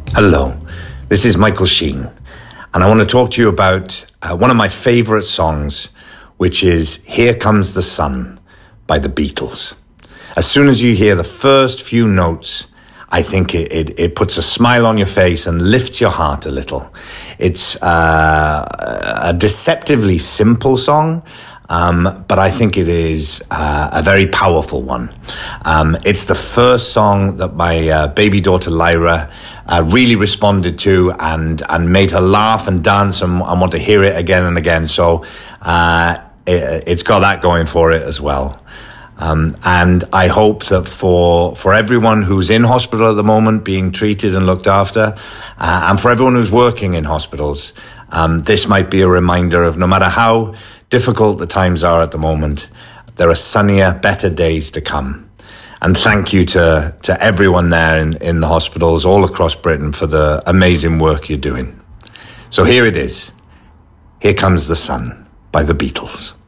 Hello, this is Michael Sheen, and I want to talk to you about one of my favourite songs, which is Here Comes the Sun by the Beatles. As soon as you hear the first few notes, I think it puts a smile on your face and lifts your heart a little. It's a deceptively simple song, but I think it is a very powerful one. It's the first song that my baby daughter Lyra really responded to and made her laugh and dance and want to hear it again and again. So it's got that going for it as well. And I hope that for everyone who's in hospital at the moment being treated and looked after, and for everyone who's working in hospitals, this might be a reminder of no matter how difficult the times are at the moment, there are sunnier, better days to come. And thank you to everyone there in the hospitals all across Britain for the amazing work you're doing. So here it is. Here Comes the Sun by the Beatles.